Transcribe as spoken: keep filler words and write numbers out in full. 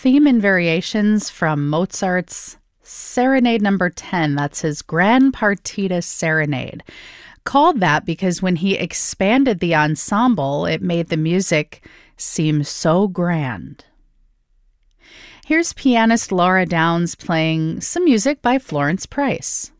theme and variations from Mozart's Serenade number ten. That's his Grand Partita Serenade. Called that because when he expanded the ensemble, it made the music seem so grand. Here's pianist Laura Downs playing some music by Florence Price.